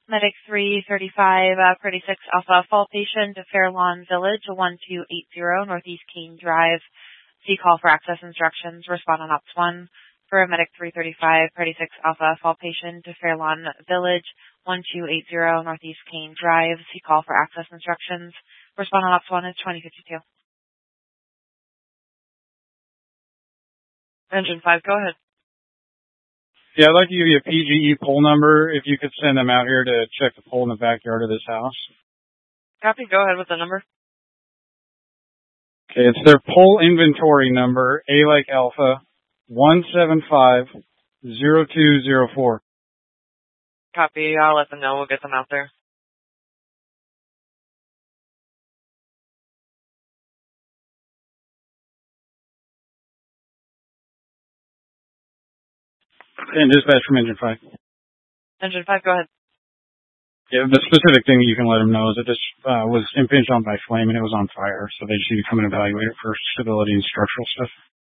Medic 335, 36 Alpha, fall patient to Fairlawn Village, 1280 Northeast Kane Drive. See call for access instructions. Respond on Ops 1. For Medic 335, 36 Alpha, fall patient to Fairlawn Village, 1280 Northeast Kane Drive. See call for access instructions. Respond on Ops 1 is 2052. Engine 5, go ahead. Yeah, I'd like to give you a PGE poll number if you could send them out here to check the poll in the backyard of this house. Copy, go ahead with the number. Okay, it's their poll inventory number, A like Alpha, 1750204. Copy, I'll let them know. We'll get them out there. And dispatch from Engine 5. Engine 5, go ahead. Yeah, the specific thing you can let them know is that this was impinged on by flame and it was on fire, so they just need to come and evaluate it for stability and structural stuff.